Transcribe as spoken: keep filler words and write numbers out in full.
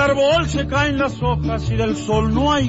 árbol se caen las hojas y del sol no hay